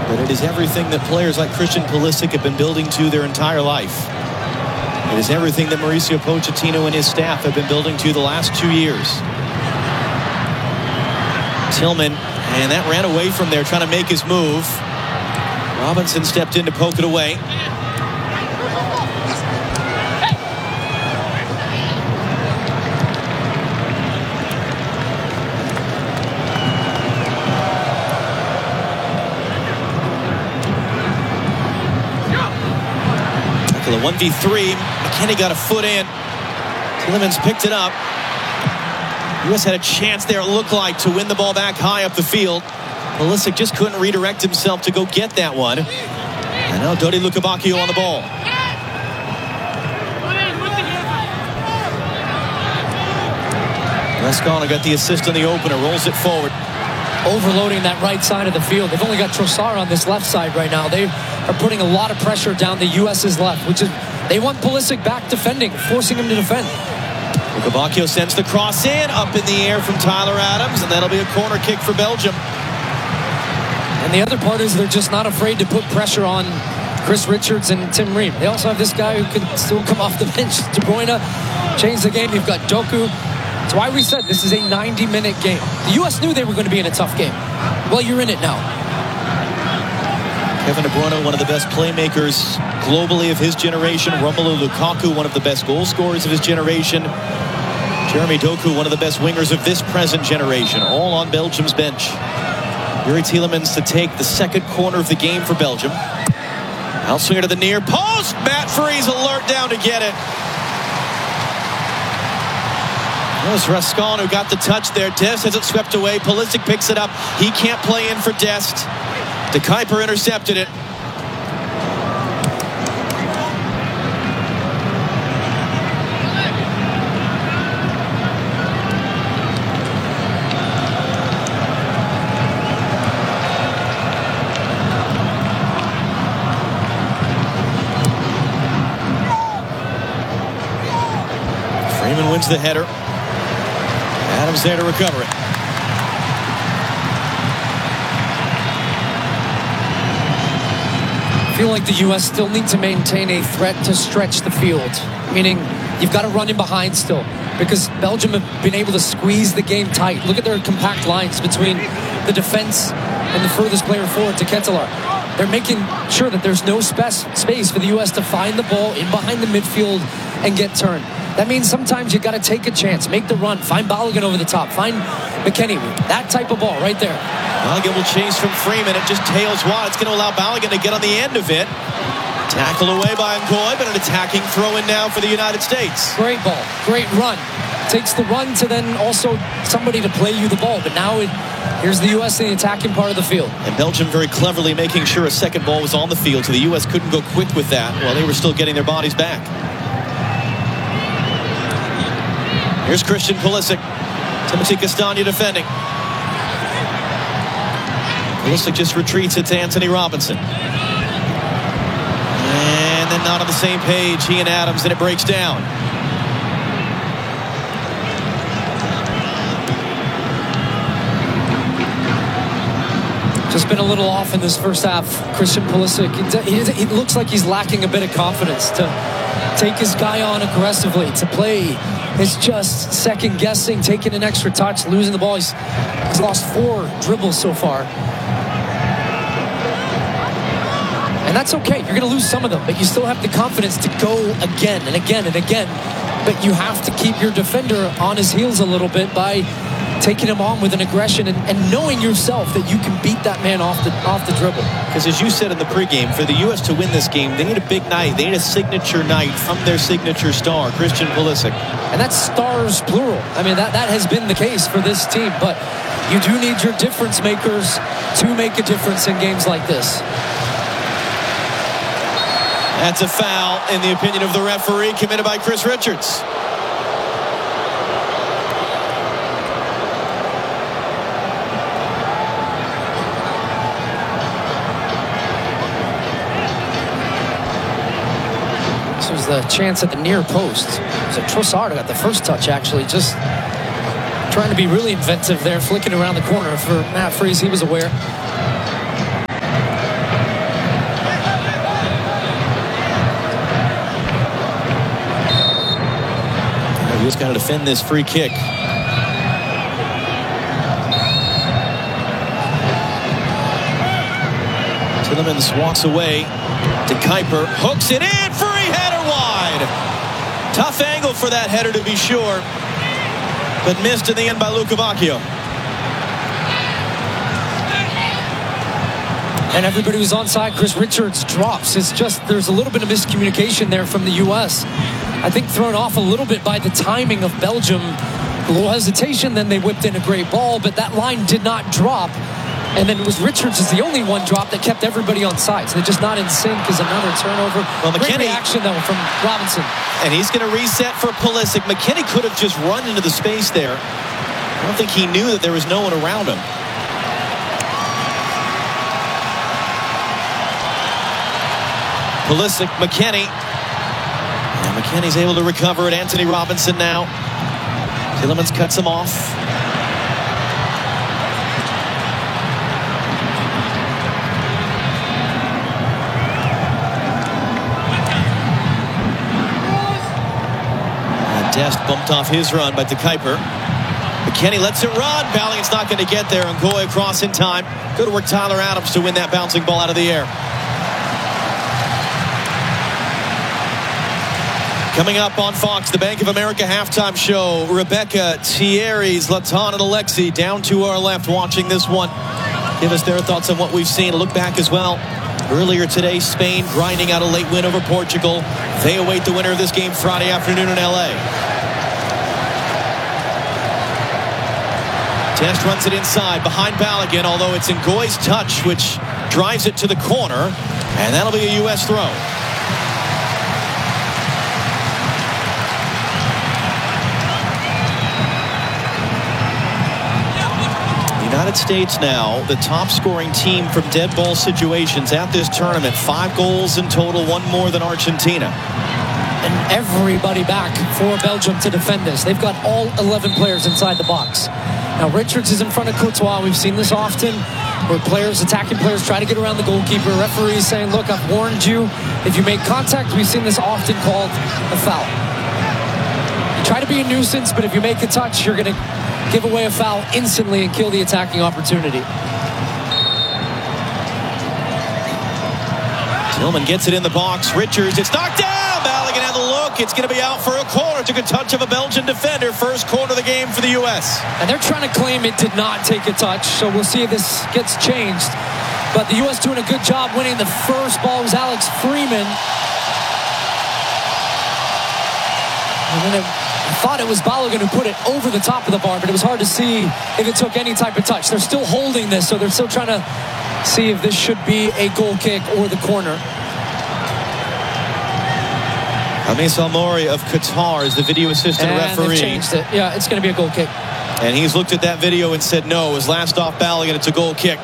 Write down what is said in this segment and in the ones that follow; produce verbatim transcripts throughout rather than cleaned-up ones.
But it is everything that players like Christian Pulisic have been building to their entire life. It is everything that Mauricio Pochettino and his staff have been building to the last two years. Tillman, and that ran away from there, trying to make his move. Robinson stepped in to poke it away. The one v three, McKennie got a foot in. Tielemans picked it up. U S had a chance there, it looked like, to win the ball back high up the field. Pulisic just couldn't redirect himself to go get that one. And now Dodi Lukebakio on the ball. Lescano got the assist on the opener, rolls it forward. Overloading that right side of the field. They've only got Trossard on this left side right now. They are putting a lot of pressure down the U S's left, which is, they want Pulisic back defending, forcing him to defend. Lukebakio sends the cross in, up in the air from Tyler Adams, and that'll be a corner kick for Belgium. And the other part is they're just not afraid to put pressure on Chris Richards and Tim Ream. They also have this guy who can still come off the bench. De Bruyne changed the game. You've got Doku. That's why we said this is a ninety minute game. The U S knew they were going to be in a tough game. Well, you're in it now. Kevin De Bruyne, one of the best playmakers globally of his generation. Romelu Lukaku, one of the best goal scorers of his generation. Jeremy Doku, one of the best wingers of this present generation. All on Belgium's bench. Yuri Tielemans to take the second corner of the game for Belgium. Outswinger to the near post. Matt Freese alert down to get it. It was Rascon who got the touch there. Dest has it swept away. Pulisic picks it up. He can't play in for Dest. De Kuyper intercepted it. Freeman wins the header. Adams there to recover it. I feel like the U S still need to maintain a threat to stretch the field, meaning you've got to run in behind still, because Belgium have been able to squeeze the game tight. Look at their compact lines between the defense and the furthest player forward to Ketelaar. They're making sure that there's no space for the U S to find the ball in behind the midfield and get turned. That means sometimes you got to take a chance, make the run, find Balogun over the top, find McKennie. That type of ball right there. Balogun will chase from Freeman. It just tails wide. It's going to allow Balogun to get on the end of it. Tackle away by Ngoy, but an attacking throw-in now for the United States. Great ball, great run. Takes the run to then also somebody to play you the ball. But now it, here's the U S in the attacking part of the field. And Belgium very cleverly making sure a second ball was on the field, so the U S couldn't go quick with that while they were still getting their bodies back. Here's Christian Pulisic. Timothy Castagne defending. Pulisic just retreats it to Anthony Robinson. And then not on the same page, he and Adams, and it breaks down. Just been a little off in this first half. Christian Pulisic, it looks like he's lacking a bit of confidence to take his guy on aggressively, to play. It's just second guessing, taking an extra touch, losing the ball. He's, he's lost four dribbles so far. And that's okay. You're going to lose some of them, but you still have the confidence to go again and again and again. But you have to keep your defender on his heels a little bit by taking him on with an aggression and, and knowing yourself that you can beat that man off the off the dribble. Because as you said in the pregame, for the U S to win this game, they need a big night. They need a signature night from their signature star, Christian Pulisic. And that's stars plural. I mean, that, that has been the case for this team. But you do need your difference makers to make a difference in games like this. That's a foul, in the opinion of the referee, committed by Chris Richards. This was the chance at the near post. So Trossard got the first touch, actually, just trying to be really inventive there, flicking around the corner for Matt Freese. He was aware. just got to defend this free kick. Tillemans walks away to Kuiper, hooks it in, free header wide. Tough angle for that header to be sure, but missed in the end by Luca Bacchio. And everybody was onside. Chris Richards drops. It's just, there's a little bit of miscommunication there from the U S. I think thrown off a little bit by the timing of Belgium. A little hesitation, then they whipped in a great ball, but that line did not drop. And then it was Richards is the only one drop that kept everybody on side. So they're just not in sync. Is another turnover. Well, McKennie, great reaction, though, from Robinson. And he's going to reset for Pulisic. McKennie could have just run into the space there. I don't think he knew that there was no one around him. Pulisic, McKennie. And McKennie's able to recover it. Anthony Robinson now. Tillemans cuts him off. Dest bumped off his run by De Kuiper. McKennie lets it run. Balling's not going to get there, and Ngoy across in time. Good work, Tyler Adams, to win that bouncing ball out of the air. Coming up on Fox, the Bank of America halftime show. Rebecca, Thierry, Zlatan, and Alexi down to our left watching this one. Give us their thoughts on what we've seen. A look back as well. Earlier today, Spain grinding out a late win over Portugal. They await the winner of this game Friday afternoon in L A. Dest runs it inside behind Balogun, although it's Ngoy's touch which drives it to the corner, and that'll be a U S throw. United States now the top scoring team from dead ball situations at this tournament. Five goals in total, one more than Argentina. And everybody back for Belgium to defend this. They've got all eleven players inside the box. Now Richards is in front of Courtois. We've seen this often where players, attacking players, try to get around the goalkeeper. Referees saying, look, I've warned you. If you make contact, we've seen this often called a foul. You try to be a nuisance, but if you make a touch, you're going to give away a foul instantly and kill the attacking opportunity. Tillman gets it in the box. Richards, it's knocked down. Balogun had the look. It's going to be out for a corner. Took a touch of a Belgian defender. First corner of the game for the U S. And they're trying to claim it did not take a touch, so we'll see if this gets changed. But the U S doing a good job winning the first ball. It was Alex Freeman. And then it, I thought it was Balogun who put it over the top of the bar, but it was hard to see if it took any type of touch. They're still holding this, so they're still trying to see if this should be a goal kick or the corner. Amis Al-Mori of Qatar is the video assistant and referee. They've changed it. Yeah, it's going to be a goal kick. And he's looked at that video and said no. It was last off Balogun. It's a goal kick.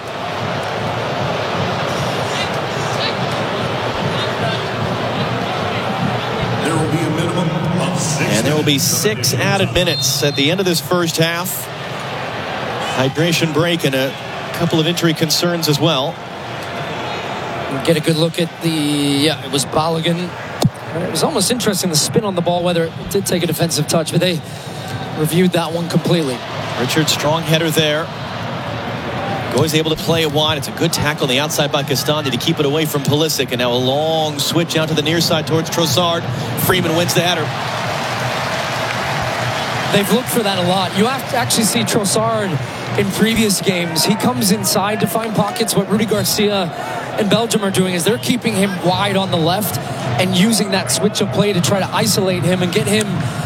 There will be a minimum of six. And there will be six added minutes at the end of this first half. Hydration break and a couple of injury concerns as well. We'll get a good look at the, yeah, it was Balogun. It was almost interesting, the spin on the ball, whether it did take a defensive touch, but they reviewed that one completely. Richard, strong header there. Goy's able to play it wide. It's a good tackle on the outside by Castandi to keep it away from Pulisic. And now a long switch out to the near side towards Trossard. Freeman wins the header. They've looked for that a lot. You have to actually see Trossard in previous games. He comes inside to find pockets. What Rudy Garcia and Belgium are doing is they're keeping him wide on the left and using that switch of play to try to isolate him and get him